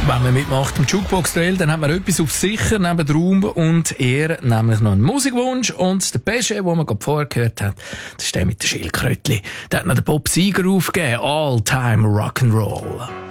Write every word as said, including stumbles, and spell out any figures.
Wenn man mitmacht im Jukebox-Duell, dann hat man etwas auf sicher neben Raum und Ehre, nämlich noch einen Musikwunsch. Und der Pesche, den man gerade vorher gehört hat, das ist der mit den Schildkrötchen. Der hat noch den Bob Seger aufgegeben. All-Time Rock'n'Roll.